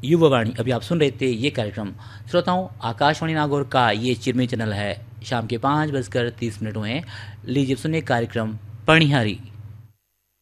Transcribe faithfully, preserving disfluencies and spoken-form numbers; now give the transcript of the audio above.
युवावाणी। अभी आप सुन रहे थे ये कार्यक्रम। श्रोताओं, आकाशवाणी नागौर का ये चिरमी चैनल है। शाम के पाँच बजकर तीस मिनट हुए हैं। लीजिए सुनिए कार्यक्रम पणिहारी।